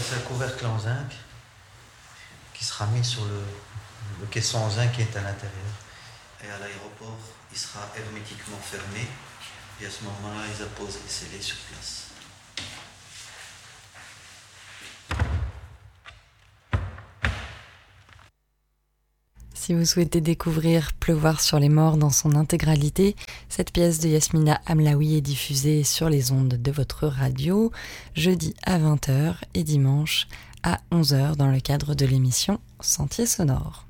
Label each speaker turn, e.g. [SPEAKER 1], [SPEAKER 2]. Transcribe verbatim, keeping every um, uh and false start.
[SPEAKER 1] c'est un couvercle en zinc qui sera mis sur le, le caisson en zinc qui est à l'intérieur. Et à l'aéroport, il sera hermétiquement fermé. Et à ce moment-là, ils apposent les scellés sur place.
[SPEAKER 2] Si vous souhaitez découvrir Pleuvoir sur les morts dans son intégralité, cette pièce de Yasmina Hamlaoui est diffusée sur les ondes de votre radio, jeudi à vingt heures et dimanche à onze heures dans le cadre de l'émission Sentier sonore.